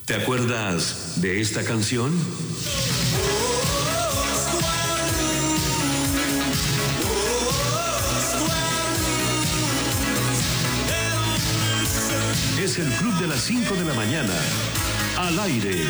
¿Te acuerdas de esta canción? Es el Club de las 5 de la mañana. Al aire.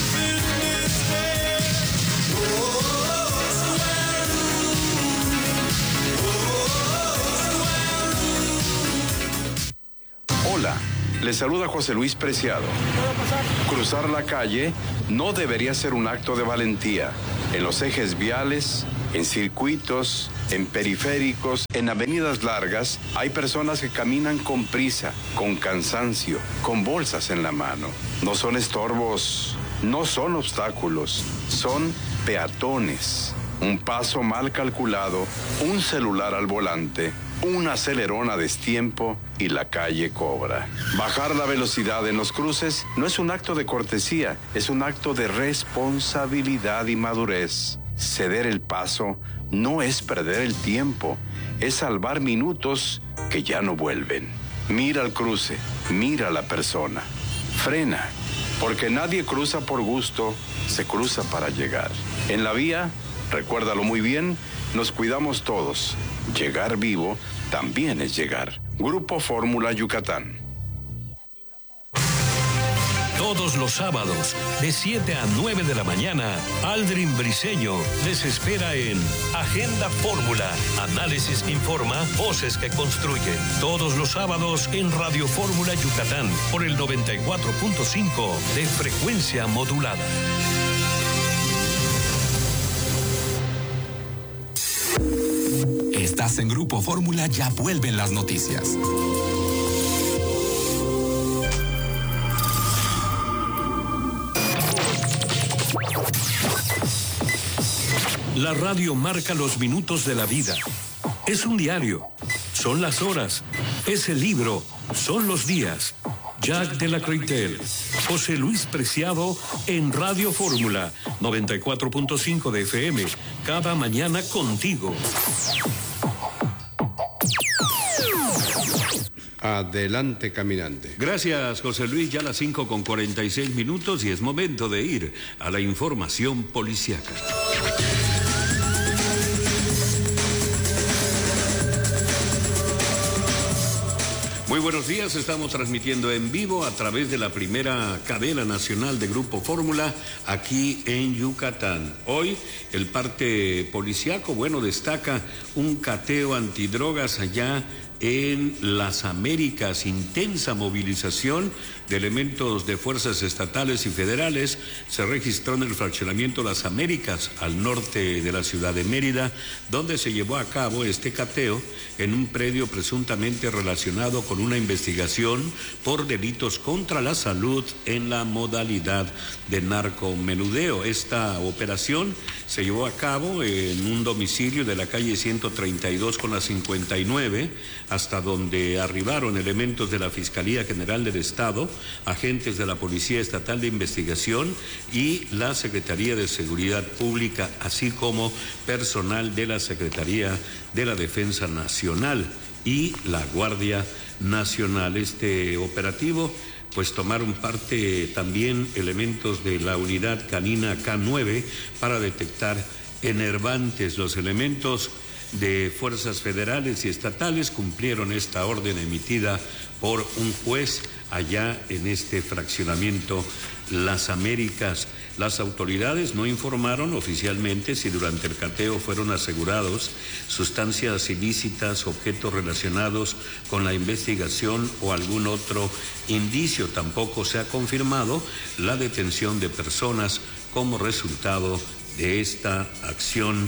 Hola, les saluda José Luis Preciado. Cruzar la calle no debería ser un acto de valentía. En los ejes viales, en circuitos, en periféricos, en avenidas largas, hay personas que caminan con prisa, con cansancio, con bolsas en la mano. No son estorbos, no son obstáculos, son peatones. Un paso mal calculado, un celular al volante, un acelerón a destiempo y la calle cobra. Bajar la velocidad en los cruces no es un acto de cortesía, es un acto de responsabilidad y madurez. Ceder el paso no es perder el tiempo, es salvar minutos que ya no vuelven. Mira el cruce, mira a la persona. Frena, porque nadie cruza por gusto, se cruza para llegar. En la vía, recuérdalo muy bien, nos cuidamos todos. Llegar vivo también es llegar. Grupo Fórmula Yucatán. Todos los sábados, de 7 a 9 de la mañana, Aldrin Briseño les espera en Agenda Fórmula. Análisis que informa, voces que construyen. Todos los sábados en Radio Fórmula Yucatán, por el 94.5 de frecuencia modulada. Estás en Grupo Fórmula, ya vuelven las noticias. La radio marca los minutos de la vida. Es un diario, son las horas, es el libro, son los días. Jack de la Croitel, José Luis Preciado en Radio Fórmula 94.5 de FM, cada mañana contigo. Adelante, caminante. Gracias, José Luis. Ya las 5:46 y es momento de ir a la información policíaca. Muy buenos días, estamos transmitiendo en vivo a través de la primera cadena nacional de Grupo Fórmula aquí en Yucatán. Hoy el parte policiaco, destaca un cateo antidrogas allá en Las Américas, intensa movilización de elementos de fuerzas estatales y federales se registró en el fraccionamiento Las Américas, al norte de la ciudad de Mérida, donde se llevó a cabo este cateo en un predio presuntamente relacionado con una investigación por delitos contra la salud en la modalidad de narcomenudeo. Esta operación se llevó a cabo en un domicilio de la calle 132 con la 59, hasta donde arribaron elementos de la Fiscalía General del Estado, agentes de la Policía Estatal de Investigación y la Secretaría de Seguridad Pública, así como personal de la Secretaría de la Defensa Nacional y la Guardia Nacional. Este operativo, tomaron parte también elementos de la unidad canina K9 para detectar enervantes. Los elementos de fuerzas federales y estatales cumplieron esta orden emitida por un juez allá en este fraccionamiento Las Américas. Las autoridades no informaron oficialmente si durante el cateo fueron asegurados sustancias ilícitas, objetos relacionados con la investigación o algún otro indicio. Tampoco se ha confirmado la detención de personas como resultado de esta acción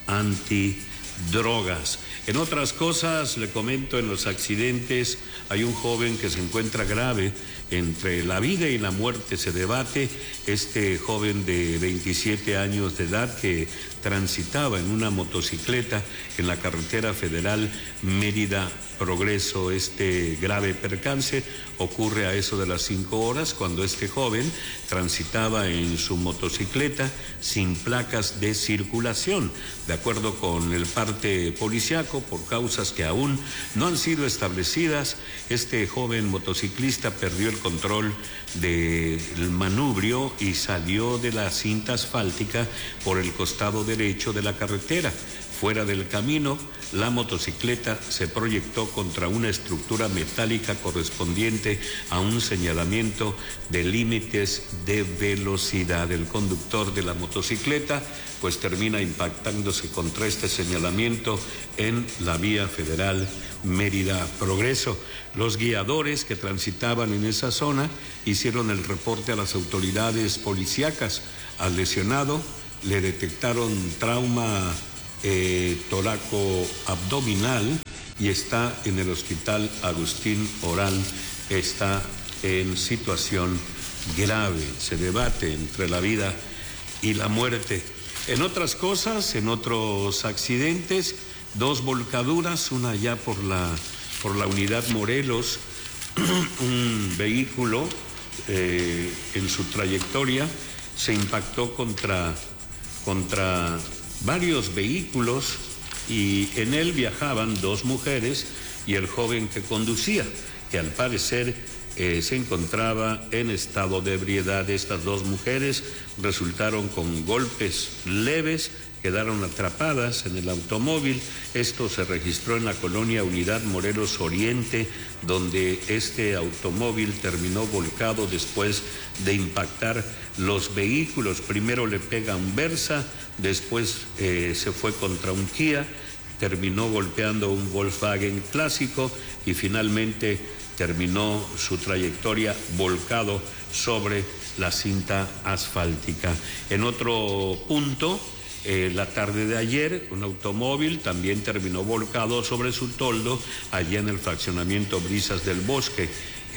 antidrogas. En otras cosas, le comento, en los accidentes hay un joven que se encuentra grave. Entre la vida y la muerte se debate. Este joven de 27 años de edad que transitaba en una motocicleta en la carretera federal Mérida Progreso. Este grave percance ocurre a eso de las 5 horas cuando este joven transitaba en su motocicleta sin placas de circulación. De acuerdo con el parte parte policiaco por causas que aún no han sido establecidas. Este joven motociclista perdió el control del manubrio y salió de la cinta asfáltica por el costado derecho de la carretera. Fuera del camino, la motocicleta se proyectó contra una estructura metálica correspondiente a un señalamiento de límites de velocidad. El conductor de la motocicleta pues termina impactándose contra este señalamiento en la vía federal Mérida Progreso. Los guiadores que transitaban en esa zona hicieron el reporte a las autoridades policíacas. Al lesionado le detectaron trauma toraco-abdominal y está en el hospital Agustín Oral. Está en situación grave. Se debate entre la vida y la muerte. En otras cosas, en otros accidentes, 2 volcaduras, una allá por la unidad Morelos, un vehículo en su trayectoria se impactó contra varios vehículos y en él viajaban 2 mujeres y el joven que conducía, que al parecer se encontraba en estado de ebriedad. Estas 2 mujeres resultaron con golpes leves, quedaron atrapadas en el automóvil. Esto se registró en la colonia Unidad Morelos Oriente, donde este automóvil terminó volcado después de impactar los vehículos. Primero le pega un Versa, después se fue contra un Kia, terminó golpeando un Volkswagen clásico y finalmente terminó su trayectoria volcado sobre la cinta asfáltica. En otro punto, la tarde de ayer, un automóvil también terminó volcado sobre su toldo allá en el fraccionamiento Brisas del Bosque,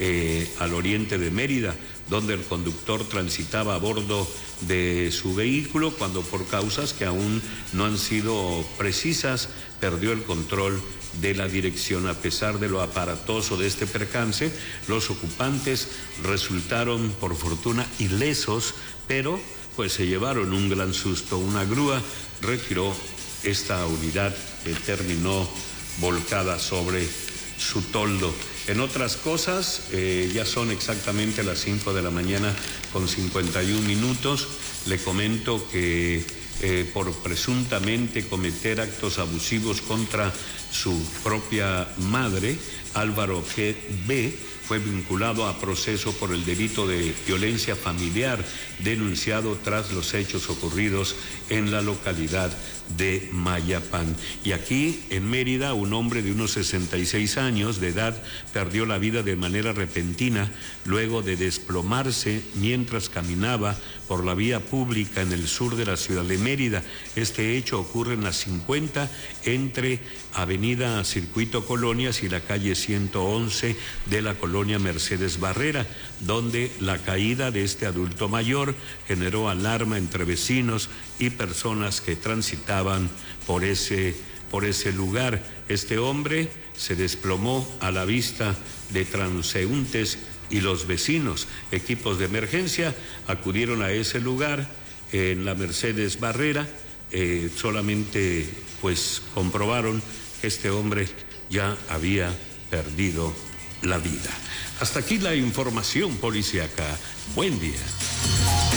al oriente de Mérida, donde el conductor transitaba a bordo de su vehículo cuando, por causas que aún no han sido precisas, perdió el control de la dirección. A pesar de lo aparatoso de este percance, los ocupantes resultaron por fortuna ilesos, pero pues se llevaron un gran susto. Una grúa retiró esta unidad que terminó volcada sobre su toldo. En otras cosas, ya son exactamente las 5 de la mañana con 51 minutos. Le comento que por presuntamente cometer actos abusivos contra su propia madre, Álvaro G.B. fue vinculado a proceso por el delito de violencia familiar denunciado tras los hechos ocurridos en la localidad de Mayapán. Y aquí, en Mérida, un hombre de unos 66 años de edad perdió la vida de manera repentina luego de desplomarse mientras caminaba por la vía pública en el sur de la ciudad de Mérida. Este hecho ocurre en la 50 entre Avenida Circuito Colonias y la calle 111 de la colonia Mercedes Barrera, donde la caída de este adulto mayor generó alarma entre vecinos y personas que transitaban por ese lugar. Este hombre se desplomó a la vista de transeúntes y los vecinos. Equipos de emergencia acudieron a ese lugar en la Mercedes Barrera. Solamente pues comprobaron que este hombre ya había perdido la vida. Hasta aquí la información policíaca. Buen día.